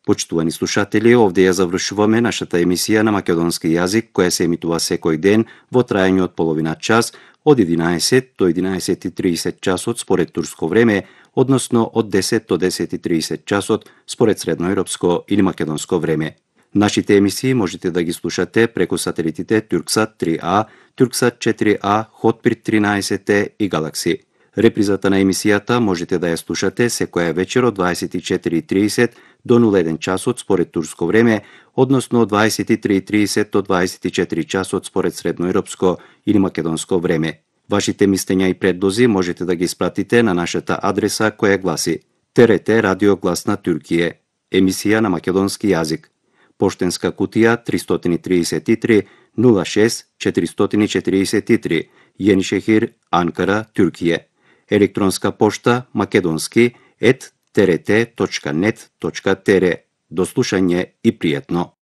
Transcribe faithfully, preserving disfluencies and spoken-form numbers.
Почитувани слушатели, овде ја завршуваме нашата емисија на македонски јазик, која се емитува секој ден во трајање од половина час, од единаесет до единаесет и тридесет часот според турско време, односно од десет до десет и тридесет часот според средноевропско или македонско време. Нашите емисии можете да ги слушате преку сателитите Турксат три А, Турксат четири А, Хотбирд тринаесет Е и Галакси. Репризата на емисијата можете да ја слушате секоја вечер од дваесет и четири и тридесет до нула еден часот според турско време, односно од дваесет и три и тридесет до дваесет и четири часот според средноевропско или македонско време. Вашите мислења и предлози можете да ги испратите на нашата адреса која гласи ТРТ Радио Глас на Туркије, емисија на македонски јазик. Поштенска кутија триста и тридесет и три нула шест четиристотини четириесет и три, Јенишехир, Анкара, Туркије. Електронска пошта македонски ет трт точка нет точка тр. До слушање и пријатно.